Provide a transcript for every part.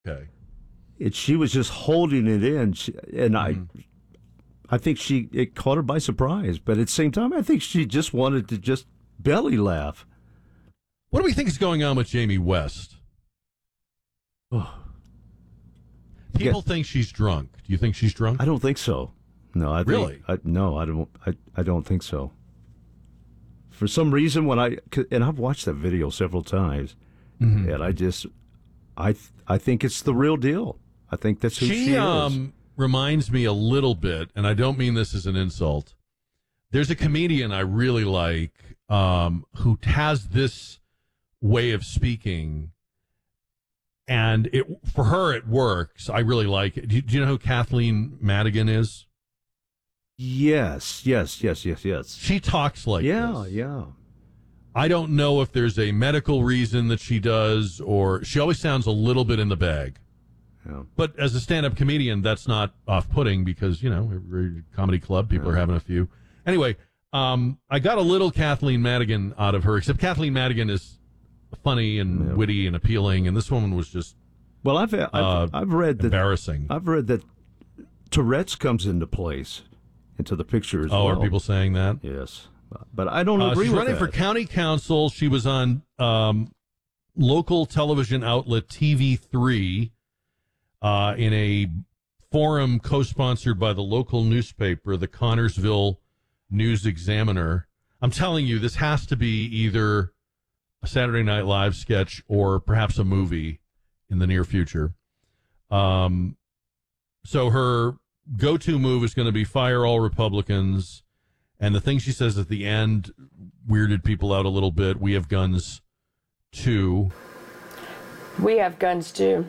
Okay. She was just holding it in, I think it caught her by surprise. But at the same time, I think she just wanted to just belly laugh. What do we think is going on with Jamie West? People think she's drunk. Do you think she's drunk? I don't think so. No, I really? No, I don't. I don't think so. For some reason, and I've watched that video several times, and I think it's the real deal. I think that's who she is. Reminds me a little bit, and I don't mean this as an insult. There's a comedian I really like who has this way of speaking, and for her it works. I really like it. Do you know who Kathleen Madigan is? Yes. She talks like this. Yeah. I don't know if there's a medical reason that she does, or she always sounds a little bit in the bag. Yeah. But as a stand-up comedian, that's not off-putting because, every comedy club, people are having a few. Anyway, I got a little Kathleen Madigan out of her, except Kathleen Madigan is funny and witty and appealing, and this woman was just I've read embarrassing. I've read that Tourette's comes into place, into the picture as well. Are people saying that? Yes. But I don't agree she's with running that. for county council. She was on local television outlet TV3 in a forum co-sponsored by the local newspaper, the Connorsville News Examiner. I'm telling you, this has to be either a Saturday Night Live sketch or perhaps a movie in the near future. So her go-to move is going to be fire all Republicans. And the thing she says at the end weirded people out a little bit. We have guns, too. We have guns, too.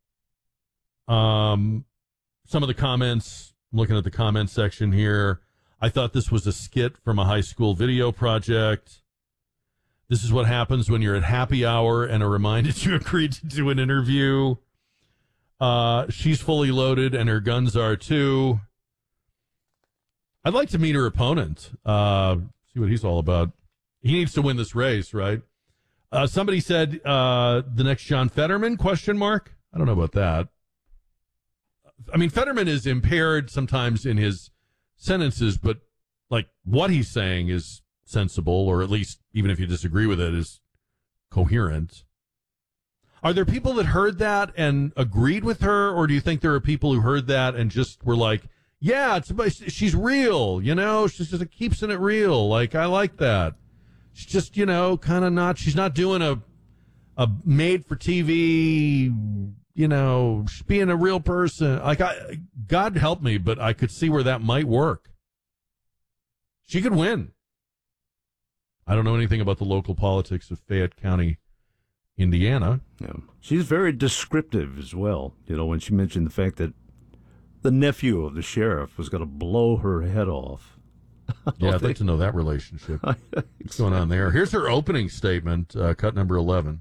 Some of the comments, I'm looking at the comment section here. I thought this was a skit from a high school video project. This is what happens when you're at happy hour and are reminded you agreed to do an interview. She's fully loaded and her guns are, too. I'd like to meet her opponent, see what he's all about. He needs to win this race, right? Somebody said the next John Fetterman, ? I don't know about that. I mean, Fetterman is impaired sometimes in his sentences, but like what he's saying is sensible, or at least even if you disagree with it, is coherent. Are there people that heard that and agreed with her, or do you think there are people who heard that and just were like, yeah, she's real, she's just keeps it real. Like, I like that. She's just, kind of not, she's not doing a made for TV, she's being a real person. Like, God help me, but I could see where that might work. She could win. I don't know anything about the local politics of Fayette County, Indiana. Yeah. She's very descriptive as well. When she mentioned the fact that the nephew of the sheriff was going to blow her head off. Yeah, I'd like to know that relationship. What's going on there? Here's her opening statement, cut number 11.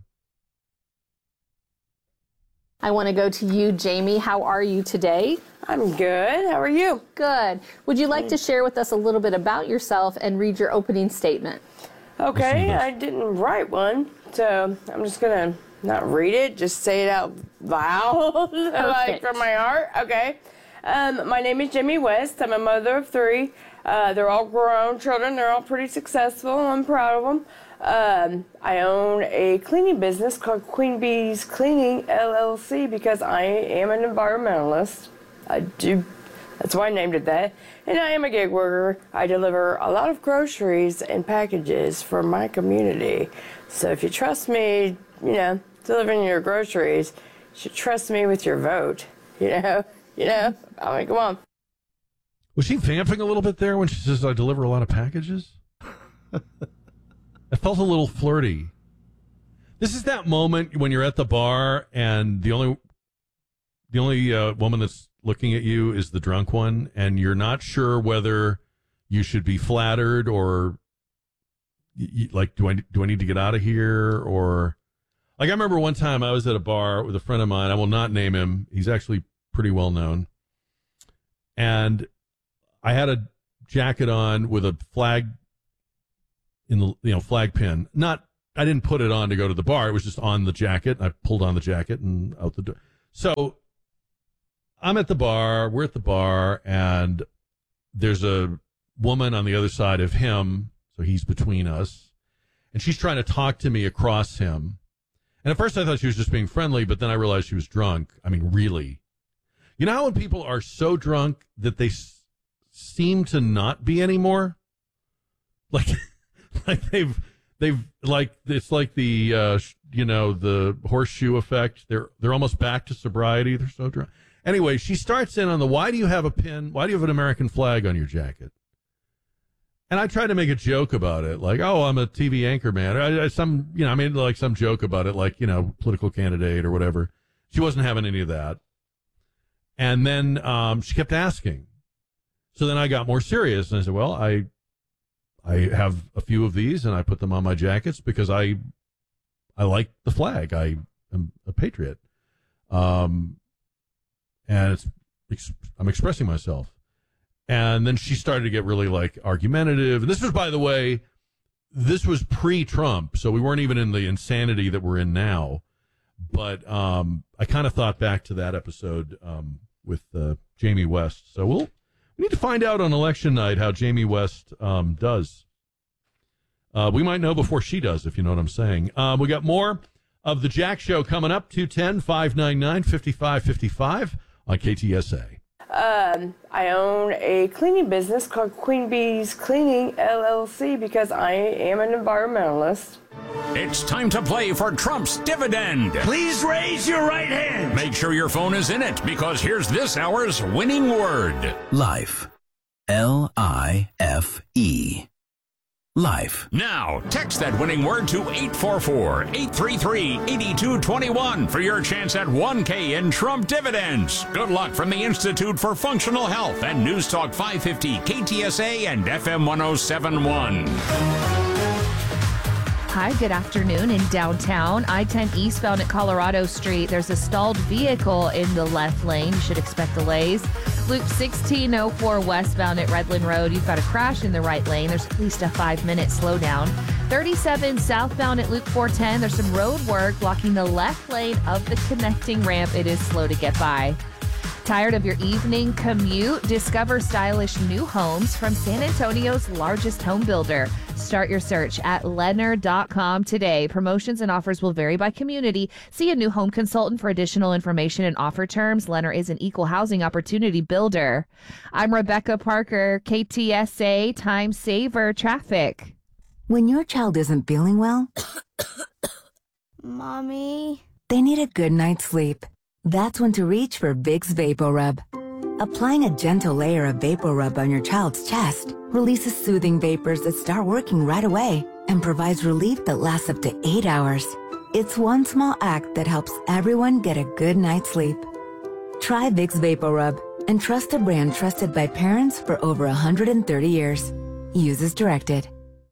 I want to go to you, Jamie. How are you today? I'm good. How are you? Good. Would you like to share with us a little bit about yourself and read your opening statement? Okay, I didn't write one, so I'm just going to not read it, just say it out loud, like from my heart. Okay. My name is Jamie West. I'm a mother of 3. They're all grown children. They're all pretty successful. I'm proud of them. I own a cleaning business called Queen Bee's Cleaning, LLC, because I am an environmentalist. That's why I named it that. And I am a gig worker. I deliver a lot of groceries and packages for my community. So if you trust me, delivering your groceries, you should trust me with your vote, I mean, come on. Was she vamping a little bit there when she says, I deliver a lot of packages? It felt a little flirty. This is that moment when you're at the bar and the only woman that's looking at you is the drunk one, and you're not sure whether you should be flattered or like, do I need to get out of here? Or like, I remember one time I was at a bar with a friend of mine. I will not name him. He's actually pretty well known. And I had a jacket on with a flag in the flag pin. I didn't put it on to go to the bar. It was just on the jacket. I pulled on the jacket and out the door. So I'm at the bar, we're at the bar, and there's a woman on the other side of him, so he's between us, and she's trying to talk to me across him. And at first I thought she was just being friendly, but then I realized she was drunk. I mean, really. You know how when people are so drunk that they seem to not be anymore? Like they've like, it's like the, the horseshoe effect. They're almost back to sobriety. They're so drunk. Anyway, she starts in on the, why do you have a pin? Why do you have an American flag on your jacket? And I tried to make a joke about it, like, oh, I'm a TV anchor man. I made like some joke about it, like, political candidate or whatever. She wasn't having any of that. And then she kept asking. So then I got more serious, and I said, well, I have a few of these, and I put them on my jackets because I like the flag. I am a patriot. And I'm expressing myself. And then she started to get really like argumentative. And this was, by the way, this was pre-Trump, so we weren't even in the insanity that we're in now. But I kind of thought back to that episode with Jamie West. So we need to find out on election night how Jamie West does. We might know before she does, if you know what I'm saying. We got more of the Jack Show coming up, 210-599-5555 on KTSA. I own a cleaning business called Queen Bee's Cleaning, LLC, because I am an environmentalist. It's time to play for Trump's dividend. Please raise your right hand. Make sure your phone is in it, because here's this hour's winning word. Life. L-I-F-E. Life. Now, text that winning word to 844-833-8221 for your chance at $1K in Trump dividends. Good luck from the Institute for Functional Health and News Talk 550, KTSA, and FM 1071. Hi, good afternoon. In downtown, I-10 eastbound at Colorado Street, there's a stalled vehicle in the left lane. You should expect delays. Loop 1604 westbound at Redland Road, you've got a crash in the right lane. There's at least a 5-minute slowdown. 37 southbound at Loop 410, there's some road work blocking the left lane of the connecting ramp. It is slow to get by. Tired of your evening commute? Discover stylish new homes from San Antonio's largest home builder. Start your search at Lennar.com today. Promotions and offers will vary by community. See a new home consultant for additional information and offer terms. Lennar is an equal housing opportunity builder. I'm Rebecca Parker, KTSA Time Saver Traffic. When your child isn't feeling well, Mommy, they need a good night's sleep. That's when to reach for Vicks VapoRub. Applying a gentle layer of VapoRub on your child's chest releases soothing vapors that start working right away and provides relief that lasts up to 8 hours. It's one small act that helps everyone get a good night's sleep. Try Vicks VapoRub and trust a brand trusted by parents for over 130 years. Use as directed.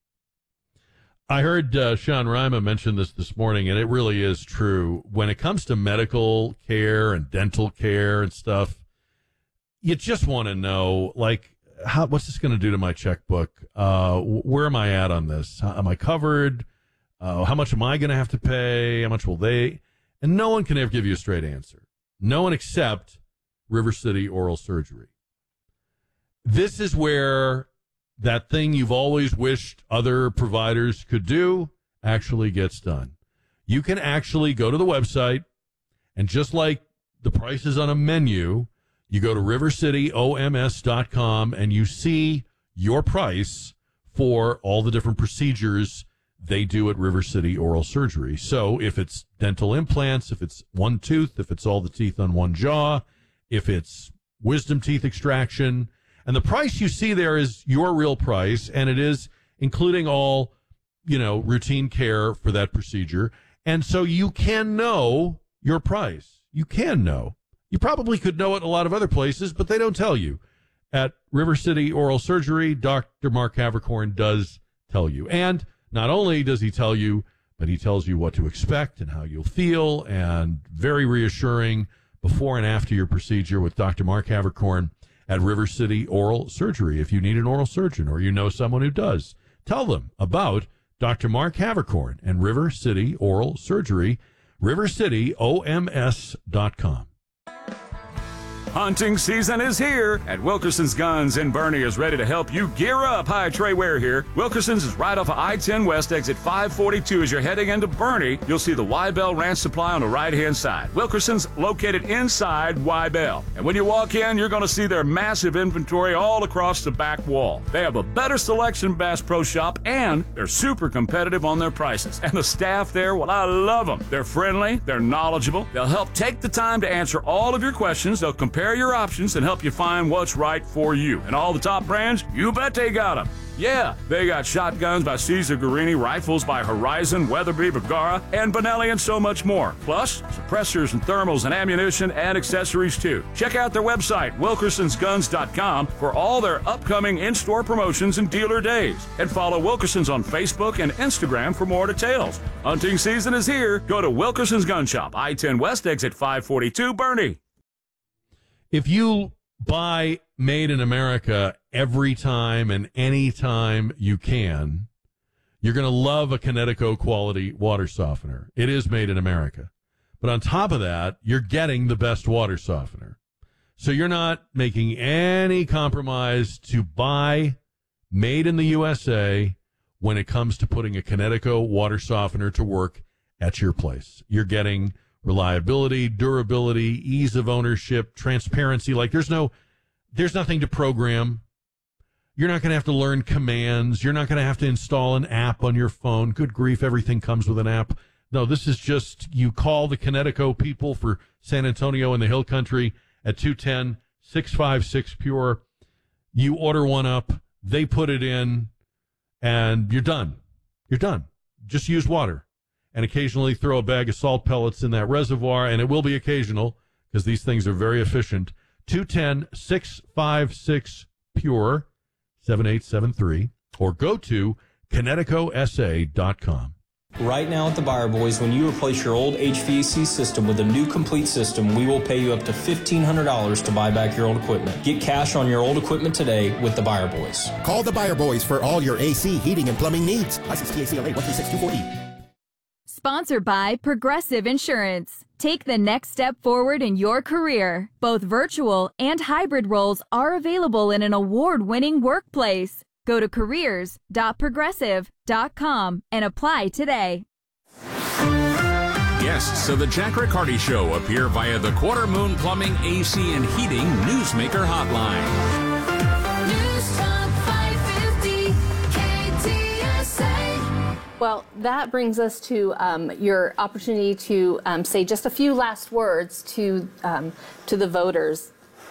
I heard Sean Rima mention this morning, and it really is true. When it comes to medical care and dental care and stuff, you just want to know, like, what's this going to do to my checkbook? Where am I at on this? Am I covered? How much am I going to have to pay? How much will they? And no one can ever give you a straight answer. No one except River City Oral Surgery. This is where that thing you've always wished other providers could do actually gets done. You can actually go to the website, and just like the prices on a menu, you go to rivercityoms.com and you see your price for all the different procedures they do at River City Oral Surgery. So if it's dental implants, if it's one tooth, if it's all the teeth on one jaw, if it's wisdom teeth extraction, and the price you see there is your real price, and it is including all, routine care for that procedure. And so you can know your price. You can know. You probably could know it a lot of other places, but they don't tell you. At River City Oral Surgery, Dr. Mark Havercorn does tell you. And not only does he tell you, but he tells you what to expect and how you'll feel, and very reassuring before and after your procedure with Dr. Mark Havercorn at River City Oral Surgery. If you need an oral surgeon or you know someone who does, tell them about Dr. Mark Havercorn and River City Oral Surgery, rivercityoms.com. Hunting season is here, and Wilkerson's Guns in Bernie is ready to help you gear up. Hi, Trey Ware here. Wilkerson's is right off of I-10 West, exit 542. As you're heading into Bernie, you'll see the Y-Bell Ranch Supply on the right-hand side. Wilkerson's located inside Y-Bell. And when you walk in, you're going to see their massive inventory all across the back wall. They have a better selection Bass Pro Shop, and they're super competitive on their prices. And the staff there, well, I love them. They're friendly, they're knowledgeable. They'll help take the time to answer all of your questions. They'll compare your options and help you find what's right for you. And all the top brands, you bet they got them. Yeah, they got shotguns by Cesar Guerini, rifles by Horizon, Weatherby, Bergara, and Benelli, and so much more. Plus, suppressors and thermals and ammunition and accessories too. Check out their website, WilkersonsGuns.com, for all their upcoming in-store promotions and dealer days. And follow Wilkerson's on Facebook and Instagram for more details. Hunting season is here. Go to Wilkerson's Gun Shop, I-10 West, exit 542, Bernie. If you buy Made in America every time and any time you can, you're going to love a Kinetico quality water softener. It is made in America. But on top of that, you're getting the best water softener. So you're not making any compromise to buy Made in the USA when it comes to putting a Kinetico water softener to work at your place. You're getting reliability, durability, ease of ownership, transparency. Like there's nothing to program. You're not going to have to learn commands. You're not going to have to install an app on your phone. Good grief, everything comes with an app. No, this is just you call the Kinetico people for San Antonio and the Hill Country at 210-656-PURE. You order one up. They put it in, and you're done. You're done. Just use water. And occasionally throw a bag of salt pellets in that reservoir, and it will be occasional because these things are very efficient. 210-656-PURE, 7873, or go to KineticoSA.com. Right now at the Buyer Boys, when you replace your old HVAC system with a new complete system, we will pay you up to $1,500 to buy back your old equipment. Get cash on your old equipment today with the Buyer Boys. Call the Buyer Boys for all your AC, heating, and plumbing needs. License TACLA 136240. Sponsored by Progressive Insurance. Take the next step forward in your career. Both virtual and hybrid roles are available in an award-winning workplace. Go to careers.progressive.com and apply today. Guests of the Jack Riccardi Show appear via the Quarter Moon Plumbing, AC, and Heating Newsmaker Hotline. Well, that brings us to your opportunity to say just a few last words to the voters.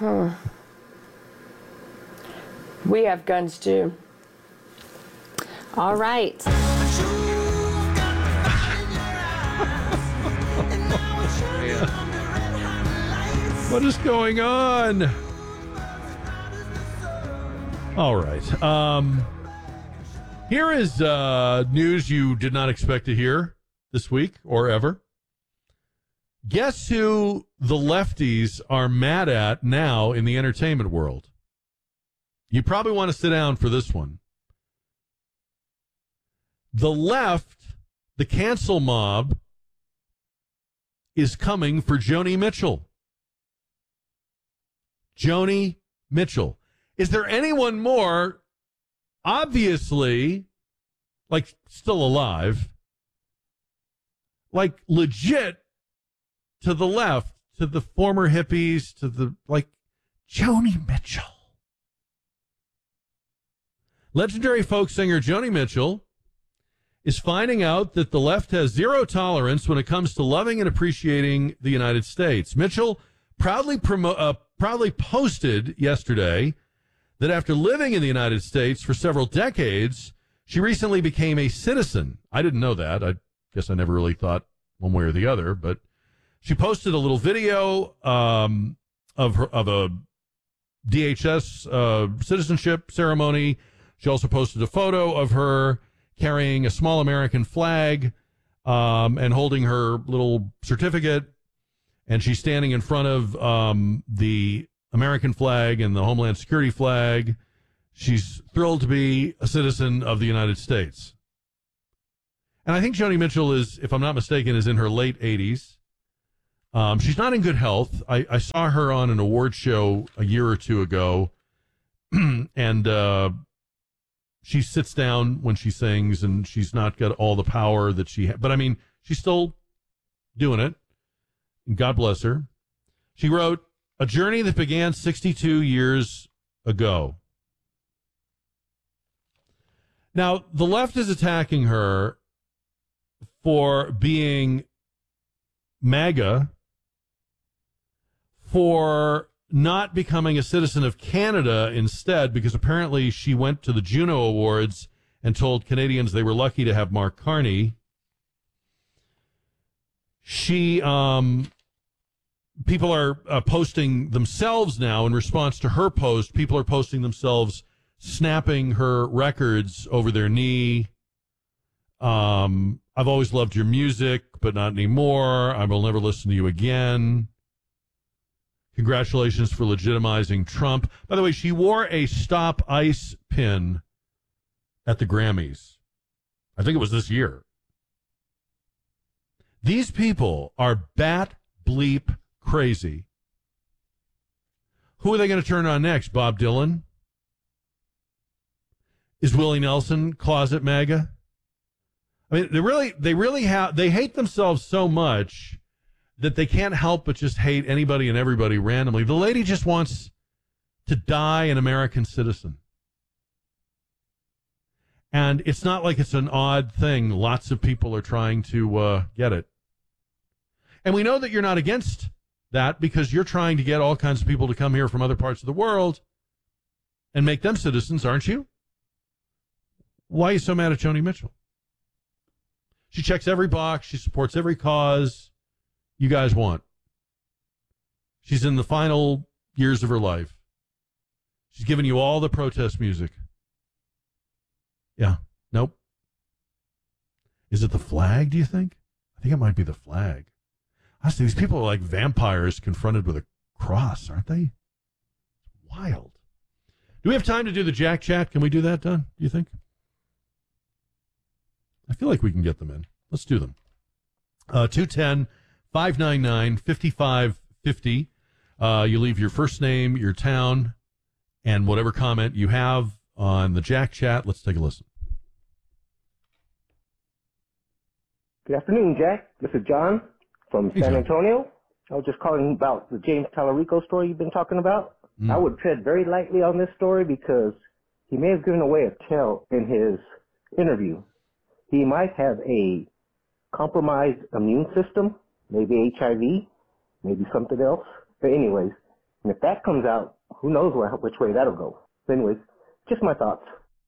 We have guns too. All right. What is going on? All right. Here is news you did not expect to hear this week or ever. Guess who the lefties are mad at now in the entertainment world? You probably want to sit down for this one. The left, the cancel mob, is coming for Joni Mitchell. Joni Mitchell. Is there anyone more obviously, like, still alive, like, legit to the left, to the former hippies, to the, like, Joni Mitchell? Legendary folk singer Joni Mitchell is finding out that the left has zero tolerance when it comes to loving and appreciating the United States. Mitchell proudly posted yesterday that after living in the United States for several decades, she recently became a citizen. I didn't know that. I guess I never really thought one way or the other, but she posted a little video of a DHS citizenship ceremony. She also posted a photo of her carrying a small American flag and holding her little certificate, and she's standing in front of the American flag and the Homeland Security flag. She's thrilled to be a citizen of the United States. And I think Joni Mitchell is, if I'm not mistaken, is in her late 80s. She's not in good health. I saw her on an award show a year or two ago, and she sits down when she sings, and she's not got all the power that she but I mean, she's still doing it. God bless her. She wrote, "A journey that began 62 years ago." Now, the left is attacking her for being MAGA, for not becoming a citizen of Canada instead, because apparently she went to the Juno Awards and told Canadians they were lucky to have Mark Carney. People are posting themselves now in response to her post. People are posting themselves snapping her records over their knee. I've always loved your music, but not anymore. I will never listen to you again. Congratulations for legitimizing Trump. By the way, she wore a Stop ICE pin at the Grammys. I think it was this year. These people are bat bleep crazy. Who are they going to turn on next? Bob Dylan? Is Willie Nelson closet MAGA? I mean, they hate themselves so much that they can't help but just hate anybody and everybody randomly. The lady just wants to die an American citizen. And it's not like it's an odd thing. Lots of people are trying to get it. And we know that you're not against that because you're trying to get all kinds of people to come here from other parts of the world and make them citizens, aren't you? Why are you so mad at Joni Mitchell? She checks every box. She supports every cause you guys want. She's in the final years of her life. She's giving you all the protest music. Yeah. Nope. Is it the flag, do you think? I think it might be the flag. Honestly, these people are like vampires confronted with a cross, aren't they? Wild. Do we have time to do the Jack Chat? Can we do that, Don? Do you think? I feel like we can get them in. Let's do them. 210-599-5550. You leave your first name, your town, and whatever comment you have on the Jack Chat. Let's take a listen. Good afternoon, Jack. This is John from San Antonio. I was just calling about the James Tallarico story you've been talking about. I would tread very lightly on this story because he may have given away a tell in his interview. He might have a compromised immune system, maybe HIV, maybe something else. But anyways, and if that comes out, who knows which way that'll go. But anyways, just my thoughts.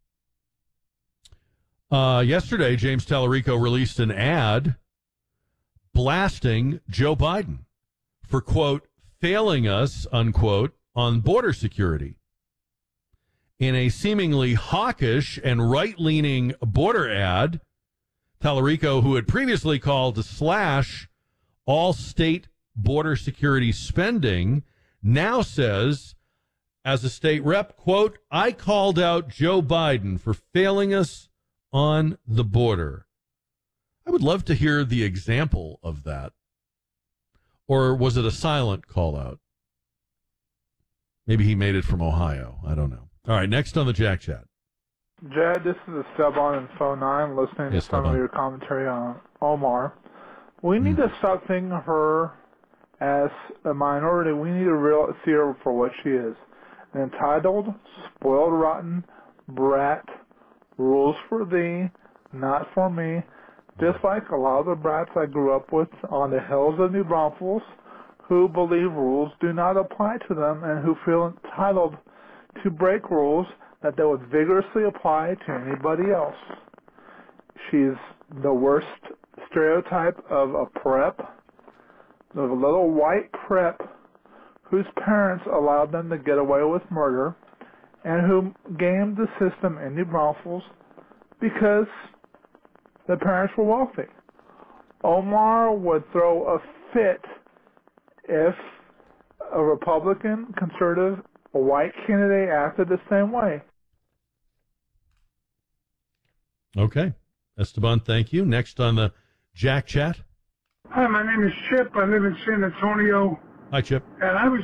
Yesterday, James Tallarico released an ad blasting Joe Biden for, quote, failing us, unquote, on border security. In a seemingly hawkish and right-leaning border ad, Tallarico, who had previously called to slash all state border security spending, now says, as a state rep, quote, I called out Joe Biden for failing us on the border. I would love to hear the example of that. Or was it a silent call out? Maybe he made it from Ohio. I don't know. All right, next on the Jack Chat. Jed, this is Esteban in Phone 9, listening to some of your commentary on Omar. We need to stop thinking of her as a minority. We need to see her for what she is. An entitled, spoiled, rotten brat. Rules for thee, not for me. Just like a lot of the brats I grew up with on the hills of New Braunfels who believe rules do not apply to them and who feel entitled to break rules that they would vigorously apply to anybody else. She's the worst stereotype of a prep, of a little white prep whose parents allowed them to get away with murder and who gamed the system in New Braunfels because the parents were wealthy. Omar would throw a fit if a Republican, conservative, a white candidate acted the same way. Okay. Esteban, thank you. Next on the Jack Chat. Hi, my name is Chip. I live in San Antonio. Hi, Chip. And I was